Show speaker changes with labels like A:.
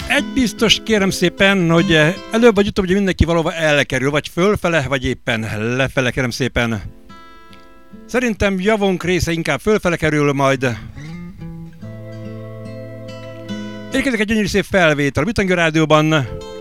A: Egy biztos, kérem szépen, hogy előbb vagy utóbb, hogy mindenki valahova elkerül, vagy fölfele, vagy éppen lefele, kérem szépen. Szerintem javunk része inkább fölfele kerül majd. Érkezik egy gyönyörű szép felvétel a Bütangő Rádióban.